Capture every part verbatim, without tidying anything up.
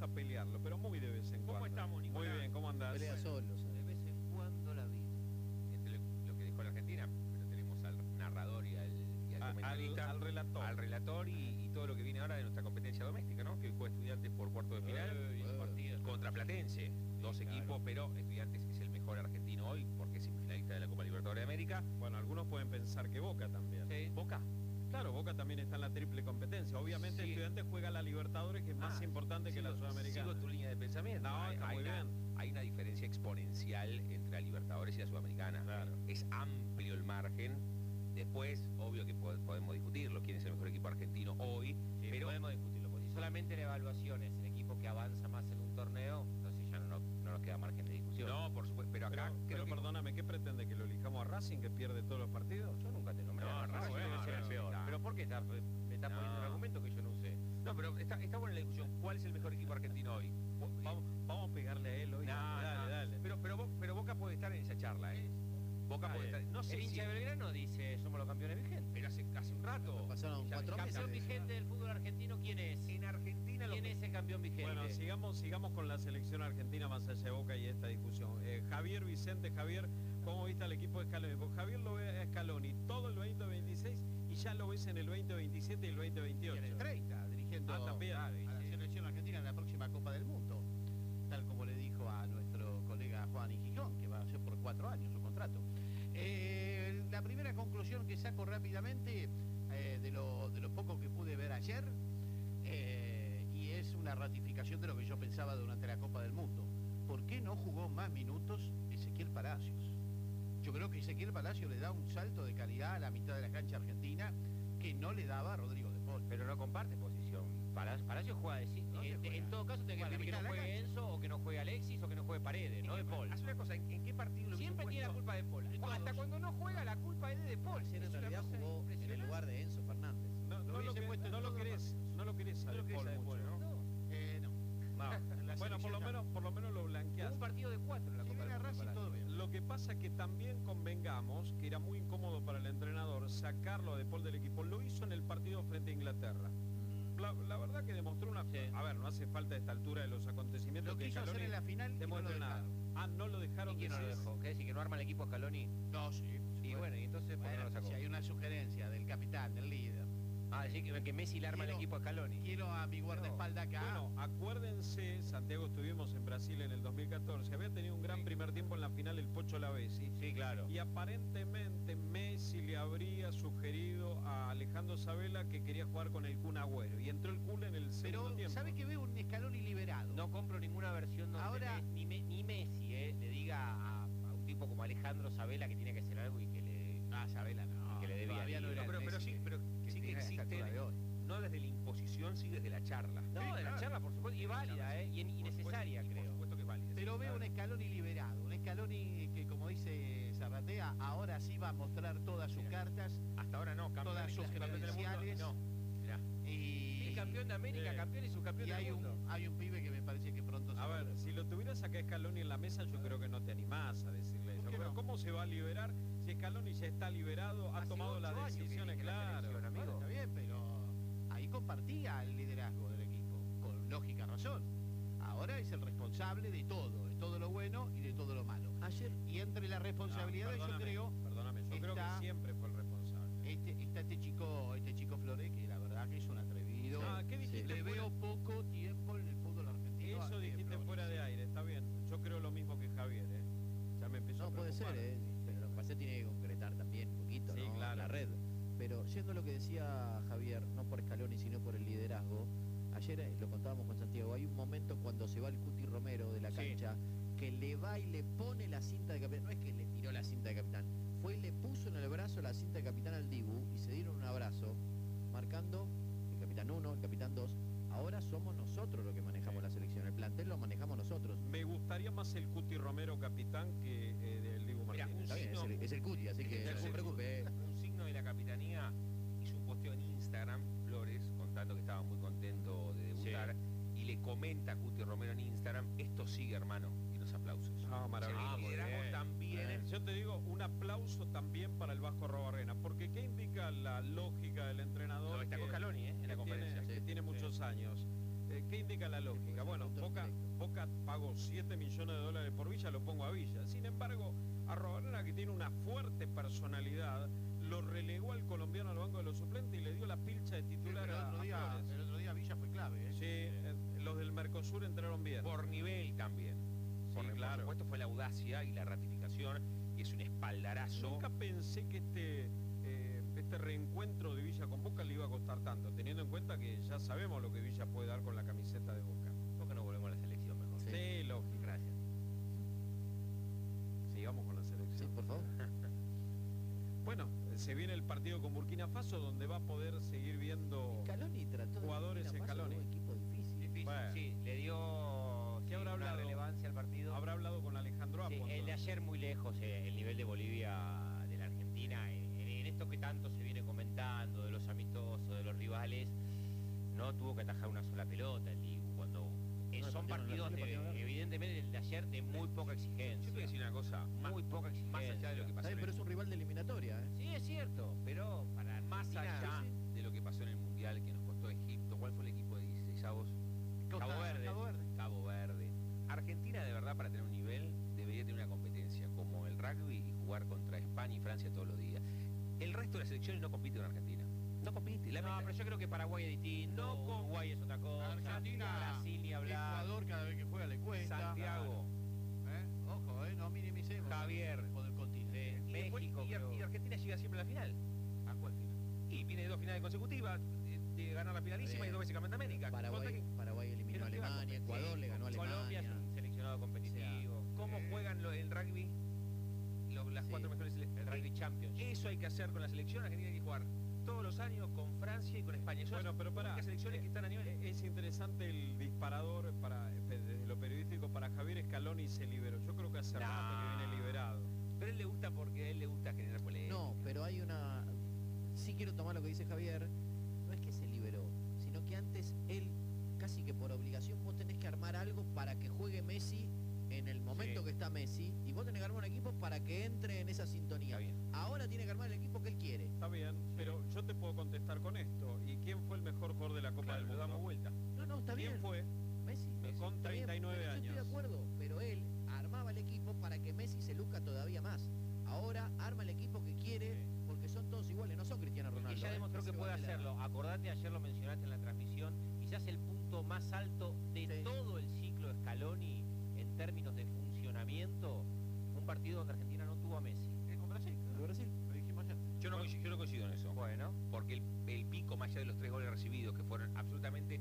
gusta pelearlo, pero muy de vez en cuando. ¿Cómo estamos, Nicolás? Muy bien, ¿cómo andás? Pelea solo, De vez en cuando la vida. Entre lo, lo que dejó la Argentina, pero tenemos al narrador y al, y al A- comentarista, al- al relator. al relator y, y todo lo que viene ahora de nuestra competencia doméstica, ¿no? Que juega Estudiantes por cuarto de final Eh, y ese partido. contra Platense, dos claro. equipos, pero Estudiantes es el mejor argentino hoy porque es semifinalista de la Copa Libertadores de América. Bueno, algunos pueden pensar que Boca también. Sí. Boca. Claro, Boca también está en la triple competencia. Obviamente Sí. Estudiantes juega la Libertadores, que es más Ah, importante que sigo- la Sudamericana. Sigo tu línea de pensamiento. No, está muy una, bien. hay una diferencia exponencial entre la Libertadores y la Sudamericana. Claro. Es amplio el margen. Después, obvio que po- podemos discutirlo, quién es el mejor equipo argentino hoy, Sí, pero podemos discutirlo, porque si solamente la evaluación es el equipo que avanza más en un torneo, entonces ya no, no nos queda margen de discusión. no, por supuesto, pero acá Pero, creo pero que perdóname, ¿qué pretende? ¿Que lo elijamos a Racing, que pierde todos los partidos? Yo nunca te nombré. No, a Racing, no, debe bueno, ser el no, peor. está. Pero ¿por qué está, me está No. poniendo un argumento que yo no usé? no, pero está, está buena la discusión. ¿Cuál es el mejor equipo argentino hoy? Vamos, vamos a pegarle a él hoy. No, dale, no, dale. Pero, pero, Bo- pero Boca puede estar en esa charla, ¿eh? Boca Ah, puede bien. estar. No sé El si, hincha de Belgrano dice, somos los campeones vigentes. pero hace, hace un rato. Pasaron Ya- cuatro ya- meses. Campeón vigente del fútbol argentino, ¿quién es? En Argentina lo ¿Quién que- es el campeón vigente? Bueno, sigamos, sigamos con la selección argentina más allá de Boca y esta discusión. Eh, Javier Vicente, Javier, ¿cómo viste al equipo de Scaloni? Porque Javier lo ve a Scaloni todo el veinte veintiséis y ya lo ves en el veinte veintisiete y el veinte veintiocho. En el treinta, dirigiendo Ah, también. a la selección argentina en la próxima Copa del Mundo, tal como le dijo a nuestro colega Juan Gijón, que va a ser por cuatro años su contrato. Eh, la primera conclusión que saco rápidamente eh, de, lo, de lo poco que pude ver ayer, eh, y es una ratificación de lo que yo pensaba durante la Copa del Mundo. ¿Por qué no jugó más minutos Ezequiel Palacios? Yo creo que Ezequiel Palacios le da un salto de calidad a la mitad de la cancha argentina que no le daba a Rodrigo de Paul. Pero no comparte posición. Palacio, Palacio juega de cinco. ¿Dónde En, juega? en todo caso, tiene que Juega decir que la no mitad de la juegue cancha. Enzo o que no juegue Alexis o que no juegue Paredes, no de Paul. Haz una cosa, ¿en, en qué partido lo Siempre hubiesen tiene la puesto? culpa de Paul. De Hasta todos. cuando no juega, la culpa es de De Paul. Ayer Es en una realidad cosa jugó en el impresionante. lugar de Enzo Fernández. No, Lo no lo, hubiese que- puesto en no lo todos los querés, no lo querés a No De lo querés Paul a De Paul, mucho, ¿no? ¿no? Eh, no. No. En la Bueno, por lo selección menos, por lo menos lo Hubo blanqueaste. un partido de cuatro en la Si Copa viene a del Mundo, Racing, todo Palacio. bien. Lo que pasa que también convengamos que era muy incómodo para el entrenador sacarlo a De Paul del equipo. Lo hizo en el partido frente a Inglaterra. La, la verdad que demostró una... Sí. A ver, no hace falta a esta altura de los acontecimientos Lo que quiso hacer Scaloni en la final y no lo demuestre nada. dejaron. Ah, no lo dejaron. ¿Y quién no lo decís. dejó? ¿Qué decir? ¿Que no arma el equipo Scaloni? No, sí. Y bueno, y entonces, ¿por qué no Bueno, lo sacó? si hay una sugerencia del capitán, del líder. Ah, decir que, que Messi le arma Quiero- el equipo a Scaloni. Quiero a mi guardaespaldas acá. Bueno, acuérdense, Santiago, estuvimos en Brasil en el dos mil catorce, había tenido un gran Sí. primer tiempo en la final el Pocho Lavezzi. Sí, claro. Y aparentemente Messi le habría sugerido a Alejandro Sabela que quería jugar con el Kun Agüero. Y entró el Kun en el segundo Pero, tiempo. ¿sabe que veo un Scaloni liberado? No compro ninguna versión donde Ahora- Me- ni, Me- ni Messi eh, le diga a, a un tipo como Alejandro Sabela que tiene que hacer algo y que le... Ah, Sabela no. Que le debía Todavía no ir. era No, pero, el pero Messi sí, pero que sí que tiene a esta existe, altura de hoy. no desde la imposición, sí desde la charla. No, Sí, de la claro. charla, por supuesto, y válida, ¿eh? Y, y Por necesaria, supuesto, y creo. Por supuesto que es válida. Pero sí, veo claro. un Scaloni liberado, un Scaloni que, como dice Zarratea, ahora sí va a mostrar todas sus Mira. cartas Hasta ahora no, campeón, Todas sus campeón del mundo, credenciales. no. Mirá. y... Es campeón de América, Sí. campeón y subcampeón Y del hay un, mundo. hay un pibe que me parece que pronto se A va ver, si lo tuvieras acá Scaloni en la mesa, yo creo que no te animás a decirle eso. ¿Por qué Pero no? ¿cómo se va a liberar si Scaloni ya está liberado, ha Hace tomado ocho las años que decisiones, dirige la claro? selección, amigo. Bueno, está bien, pero ahí compartía el liderazgo del equipo, con lógica razón. Ahora es el responsable de todo, de todo lo bueno y de todo lo malo. Ayer, Y entre las responsabilidades No, yo perdóname, creo, Perdóname, yo creo está- que siempre fue el responsable. este, está este chico, este chico Flores, que la verdad que es un atrevido. Ah, ¿qué dijiste? Le Fuera- veo poco tiempo en el fútbol argentino. Eso a- eh, dijiste Flores. fuera de aire, está bien. Yo creo lo mismo que Javier, ¿eh? Ya me empezó no a puede ser, preocupar. ¿eh? Pero lo que pasa tiene que concretar también un poquito, Sí, ¿no? claro. La red. Pero yendo a lo que decía Javier, no por Scaloni, sino por el liderazgo, ayer eh, lo contábamos con Santiago, hay un momento cuando se va el Cuti Romero de la Sí. cancha, que le va y le pone la cinta de capitán, no es que le tiró la cinta de capitán, fue y le puso en el brazo la cinta de capitán al Dibu y se dieron un abrazo, marcando el capitán uno, el capitán dos. Ahora somos nosotros los que manejamos la selección, el plantel lo manejamos nosotros. Me gustaría más el Cuti Romero capitán que eh, del Dibu Mirá, Martínez. un Está bien, es signo- el, es el Cuti, así que Es no se el- preocupe. ¿eh? Un signo de la capitanía hizo un posteo en Instagram, Flores, contando que estaba muy contento de debutar, y le comenta a Cuti Romero en Instagram, esto sigue, hermano, y los aplausos. Ah, maravilloso. El liderazgo Bien. también. Eh, Yo te digo, un aplauso también para el Vasco Robarrena, porque ¿qué indica la lógica del entrenador? Lo destacó que- Scaloni, ¿eh? En la que conferencia. tiene, que Sí, tiene sí. muchos años. Eh, ¿Qué indica la lógica? Bueno, Boca, Boca pagó siete millones de dólares por Villa, lo pongo a Villa. Sin embargo, Arruabarrena, que tiene una fuerte personalidad, lo relegó al colombiano al banco de los suplentes y le dio la pilcha de titular el, a, otro a día, Flores. el otro día Villa fue clave, ¿eh? Sí, eh, los del Mercosur entraron bien. Por nivel también. Sí, por, claro. por supuesto fue la audacia y la ratificación, y es un espaldarazo. Nunca pensé que este, eh, este reencuentro de Villa con Boca le iba a costar tanto, teniendo en cuenta que ya sabemos lo que Villa puede dar con la camiseta de Boca. ¿Por qué no volvemos a la selección mejor? Sí, sí, lógico. Gracias. Sigamos con la selección. Sí, por favor. Bueno, se viene el partido con Burkina Faso, donde va a poder seguir viendo Scaloni trató de jugadores Burkina Faso Scaloni. como un equipo difícil. Difícil, Bueno. sí, le dio ¿Qué sí, habrá una hablado? relevancia al partido. Habrá hablado con Alejandro Sí, Apo. el de entonces. ayer muy lejos, eh, el nivel de Bolivia, de la Argentina, en, en esto que tanto se viene comentando, de los amistosos, de los rivales, no tuvo que atajar una sola pelota el Dibu, cuando eh, No, son el partido no, partidos, el partido de, no. evidentemente, el de ayer de muy poca Yo exigencia. te voy a decir una cosa, más, Muy poca exigencia. más allá de lo que pasó Está bien, en pero el es un rival de eliminatoria, ¿eh? Sí, es cierto, pero para Más Argentina- allá de lo que pasó en el Mundial que nos costó Egipto, ¿cuál fue el equipo de dieciseisavos? Costa- Cabo Verde. Cabo Verde. Cabo Verde. Argentina, de verdad, para tener un nivel, debería tener una competencia como el rugby y jugar contra España y Francia todos los días. El resto de las selecciones no compite con Argentina. No compite. No, lamenta- pero yo creo que Paraguay es distinto, No con- Uruguay es otra cosa, Argentina, Brasil ni hablar, Ecuador cada vez que juega le cuesta. Santiago, ¿Eh? Ojo, ¿eh? No minimicemos. Javier. El del continente. Sí. y, después- México, y Ar- creo. y Argentina llega siempre a la final. ¿A cuál final? Y viene de dos finales consecutivas, de, de ganar la finalísima Bien. y dos veces campeón de América. ¿Contra Paraguay, quién? Paraguay eliminó a Pero ¿qué va a Alemania, competir? Ecuador le ganó a Alemania. Colombia es un seleccionado competitivo. ¿Cómo Eh. juegan lo- el rugby? Lo- las Sí. cuatro mejores sele- El rugby championship. Eso hay que hacer con la selección. Argentina hay que jugar todos los años con Francia y con España. Son Bueno, las pero para únicas selecciones que están a nivel. Es interesante el disparador para desde lo periodístico para Javier Scaloni se liberó. Yo creo que hace Nah. rato que viene liberado. Pero a él le gusta porque a él le gusta generar polémica. No, pero hay una... Sí quiero tomar lo que dice Javier. No es que se liberó, sino que antes él, casi que por obligación, vos tenés que armar algo para que juegue Messi en el momento Sí. que está Messi, y vos tenés que armar un equipo para que entre en esa sintonía. Está bien. Ahora tiene que armar el equipo que él quiere. Está bien, pero yo te puedo contestar con esto. ¿Y quién fue el mejor jugador de la Copa Claro, del lo Mundo? damos vuelta. No, no, está ¿Quién bien. fue? Messi. Messi. Con Está bien, treinta y nueve pero Yo estoy de años. acuerdo, pero él armaba el equipo para que Messi se luzca todavía más. Ahora arma el equipo que quiere, porque son todos iguales, no son Cristiano Y Ronaldo. ya ¿eh? demostró que Se puede van de la- hacerlo. Acordate, ayer lo mencionaste en la transmisión, quizás el punto más alto de Sí. todo el ciclo de Scaloni en términos de funcionamiento, un partido donde Argentina no tuvo a Messi. ¿Eh, con Brasil? ¿De Brasil? Lo dijimos ayer. Yo no, coincido, yo no coincido en eso. Bueno, Porque el, el pico, más allá de los tres goles recibidos, que fueron absolutamente.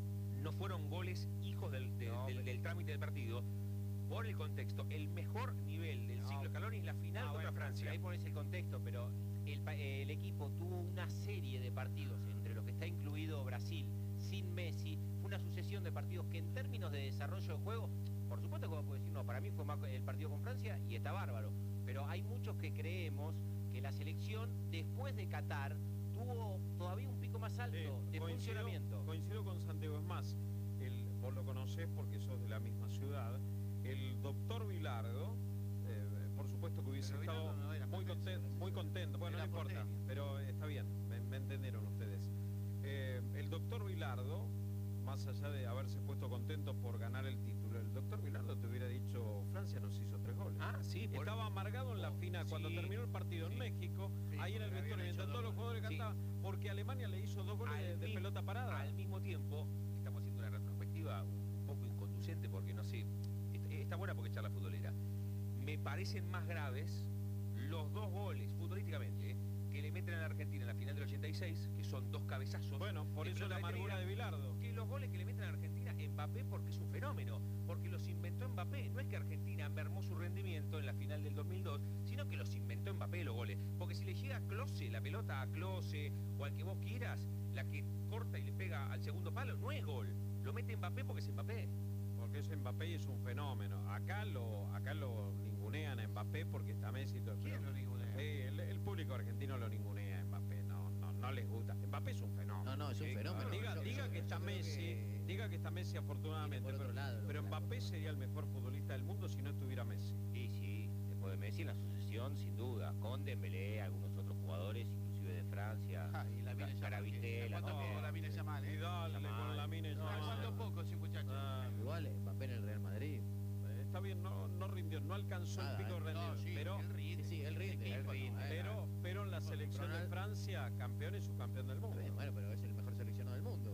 No fueron goles hijos del, de- No, del, pero- del trámite del partido. Por el contexto, el mejor nivel del No. ciclo Scaloni es la final ah, contra bueno, Francia. ahí pones el contexto, pero el, pa- el equipo tuvo una serie de partidos, entre lo que está incluido Brasil, sin Messi, fue una sucesión de partidos que en términos de desarrollo de juego, por supuesto que vos podés decir, no, para mí fue más el partido con Francia y está bárbaro, pero hay muchos que creemos que la selección, después de Qatar, tuvo todavía un pico más alto Sí, de coincido- funcionamiento. Coincido con Santiago, es más, el, vos lo conocés porque sos de la misma ciudad, el doctor Vilardo, eh, por supuesto que hubiese Pero estado Bilardo no era muy, platense, contento, parece. muy contento, bueno, Era no importa, porteño. pero está bien, me, me entendieron ustedes. Eh, el doctor Vilardo, más allá de haberse puesto contento por ganar el título, el doctor Vilardo te hubiera dicho, Francia nos hizo tres goles. Ah, sí, por- Estaba amargado en la Oh, final, cuando sí, terminó el partido sí. en México, Sí, ahí en el porque habían vestuario, hecho mientras dos todos los jugadores goles. Sí. cantaban, porque Alemania le hizo dos goles Al de, de mi- pelota parada. Al mismo tiempo, estamos haciendo una retrospectiva un, un poco inconducente porque no sé, está, está buena porque es charla futbolera. Me parecen más graves los dos goles, futbolísticamente, ¿eh? que le meten a la Argentina en la final del ochenta y seis, que son dos cabezazos. Bueno, por de eso pelota la amargura negra, de Bilardo. que los goles que le meten a Argentina Mbappé porque es un fenómeno, porque los inventó Mbappé. No es que Argentina mermó su rendimiento en la final del dos mil dos, sino que los inventó Mbappé los goles. Porque si le llega a Klose, la pelota a Klose o al que vos quieras, la que corta y le pega al segundo palo, no es gol. Lo mete Mbappé porque es Mbappé. Porque es Mbappé y es un fenómeno. Acá lo, acá lo ningunean a Mbappé porque está Messi y todo. ¿Quién pero- lo ningunea? Sí, el, el público argentino lo ningunea a Mbappé, no, no, no les gusta. Mbappé es un fenómeno. No, no, es un Sí, fenómeno. Diga, Yo- diga yo- que yo está creo Messi, que diga que está Messi afortunadamente, viene por pero, otro lado, lo pero que la Mbappé cosa. sería el mejor futbolista del mundo si no estuviera Messi. Sí, sí, después de Messi en la sucesión, sin duda, con Dembélé, algunos otros jugadores, inclusive pibe de Francia. Ah, y la mina Yamal, Carabistela. ¿cuánto poco la mina Yamal, eh? Y dale Yamal. con la mina No, Yamal. ¿cuánto poco ese muchacho? Ah, Igual Mbappé en el Real Madrid. eh, está bien, no, no rindió, no alcanzó Nada, el pico ¿eh? de rendimiento, No, sí, pero, él rinde. Sí, sí, él rinde, Ese él equipo, rinde. no, pero, pero en la Ronald- selección de Francia, campeón y subcampeón del mundo. Está bien, bueno, pero es el mejor seleccionado del mundo.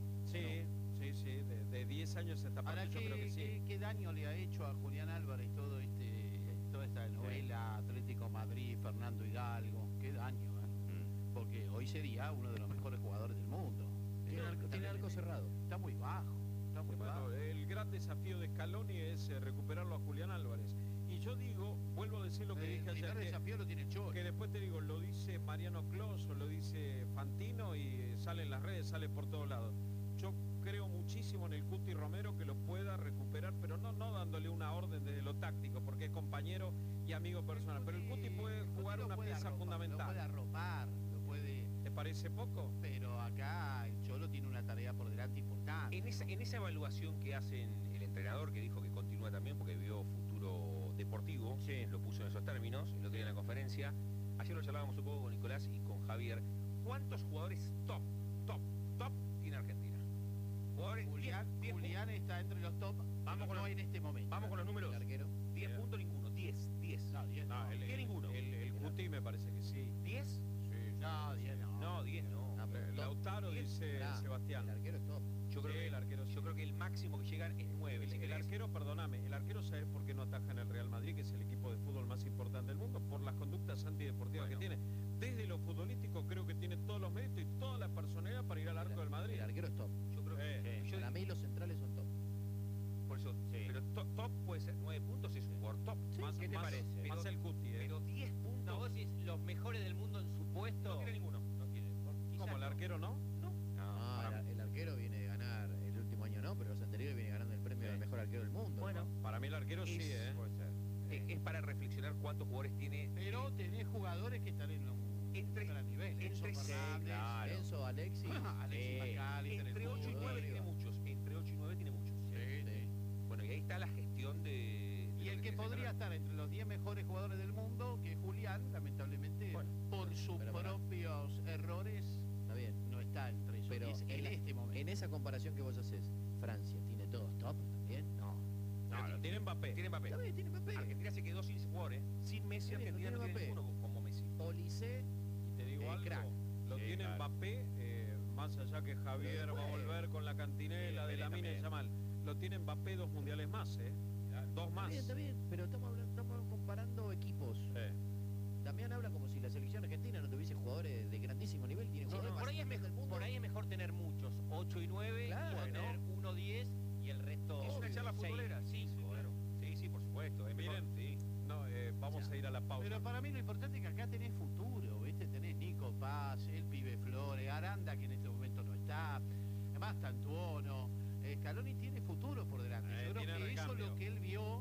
Sí, sí, sí, de, de diez años a esta parte Ahora, yo ¿qué, creo que sí. qué- qué daño le ha hecho a Julián Álvarez todo este, toda esta novela Atlético Madrid, Fernando Hidalgo? Qué daño, ¿eh? Mm. Porque hoy sería uno de los mejores jugadores del mundo. Tiene Está- arco, está- tiene arco cerrado. Está muy bajo, está muy Bueno, bajo. el gran desafío de Scaloni es eh, recuperarlo a Julián Álvarez. Y yo digo, vuelvo a decir lo que El dije ayer, primer que, desafío lo tiene el Cholo. que después te digo, lo dice Mariano Clos o lo dice Fantino y sale en las redes, sale por todos lados. Yo creo muchísimo en el Cuti Romero que lo pueda recuperar, pero no, no dándole una orden desde lo táctico, porque es compañero y amigo personal. Pero el Cuti puede el Cuti jugar lo una puede pieza arropar, Lo puede fundamental. arropar, lo puede... ¿Te parece poco? Pero acá el Cholo tiene una tarea por delante importante. En esa, en esa evaluación que hacen el entrenador, que dijo que continúa también porque vio futuro deportivo, lo puso en esos términos, lo tenía en la conferencia. Ayer lo charlábamos un poco con Nicolás y con Javier. ¿Cuántos jugadores top, top, top tiene Argentina? Jugadores, Julián, diez, diez Julián está entre los top, Vamos con no los- en este momento. Vamos con los números. El arquero. diez Bien. puntos ninguno, diez, diez. No, diez No, no. el, ¿Qué el- ninguno? El, el Cuti me parece que sí. ¿diez? Sí, No, diez no. No, diez no. No, pero Eh, top. Lautaro Diez. dice Pará, Sebastián. El arquero es top. Yo creo, Sí, que, el arquero sí. yo creo que el máximo que llegan es nueve. El, Si el querés. arquero, perdóname, el arquero ¿sabes por qué no ataja en el Real Madrid, que es el equipo de fútbol más importante del mundo? Por las conductas antideportivas Bueno. que tiene. Desde lo futbolístico creo que tiene todos los méritos y toda la personalidad para ir al arco del Madrid. El arquero es top. Yo creo que... Eh, yo- Para mí los centrales son top. Por eso, pero to- top puede ser nueve puntos, es un jugador top. Más, ¿qué te más- parece? Más el Cuti, ¿eh? Pero diez puntos No, vos decís los mejores del mundo en su puesto. no tiene ninguno. No tiene. Quizás ¿Cómo, el no. arquero no? No. No, para el, el arquero viene de ganar el último año no, pero los anteriores viene ganando el premio Sí. del mejor arquero del mundo. Bueno, Para mí el arquero sí, Es- ¿eh? puede ser. Eh, Es para reflexionar cuántos jugadores tiene. Pero tenés jugadores que están en un Entre- gran nivel. Enzo entre- sí, Fernández, claro. Enzo, Alexis. Alexis Sí. McAllister, Entre el ocho y fútbol. nueve tiene arriba. muchos. Entre ocho y nueve tiene muchos. Sí, sí. Bueno, y ahí está la gestión de. de Y lo el que tiene podría Scaloni. estar entre los diez mejores jugadores del mundo, que es Julián, lamentablemente, Bueno, por sus pero pará. propios errores, Está bien. no está entre esos Pero diez en, en, la- este momento. en esa comparación que vos haces, Francia tiene todos top también. No. No, no, tiene Mbappé. Tiene Mbappé. Está bien, tiene Mbappé. Argentina se quedó sin jugadores. Sin Messi, Está bien, Argentina no no tiene tiene Mbappé. ninguno como Messi. Olise, Y te digo Eh, algo, crack. lo Sí, tiene claro. Mbappé, eh, más allá que Javier Pero va a después- volver con la cantinela Sí, de la Pelé mina y también. Yamal. Lo tiene Mbappé dos mundiales más, ¿eh? Dos está más. bien, está bien, pero estamos, hablando, estamos comparando equipos. Sí. También habla como si la selección argentina no tuviese jugadores de grandísimo nivel, tiene Sí, jugadores por, más ahí es importantes mejor, del mundo. por ahí es mejor tener muchos, ocho y nueve, Claro. y tener uno diez y el resto. Es una charla seis, futbolera, sí, cinco, claro. Sí, sí, por supuesto. Es mejor, Miren, sí. No, eh, vamos a ir a la pausa. Pero para mí lo importante es que acá tenés futuro, ¿viste? Tenés Nico Paz, el pibe Flores, Aranda, que en este momento no está, además Tantuono. Eh, Scaloni tiene futuro por delante. Eh, Yo creo tiene que eso es recambio. lo que él vio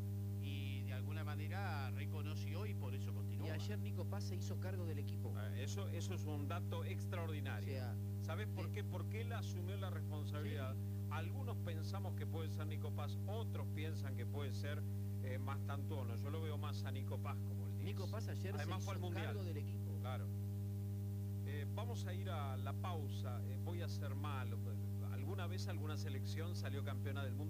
y de alguna manera reconoció y por eso continúa. Y ayer Nico Paz se hizo cargo del equipo. Eh, Eso, eso es un dato O extraordinario. sea, ¿Sabes por eh, qué? Porque él asumió la responsabilidad. Algunos pensamos que puede ser Nico Paz, otros piensan que puede ser eh, más Tantuono. Yo lo veo más a Nico Paz como el diez. Nico Paz ayer Además se fue al hizo Mundial. cargo del equipo. Claro. Eh, vamos a ir a la pausa. Eh, voy a ser malo. ¿Alguna vez alguna selección salió campeona del mundo?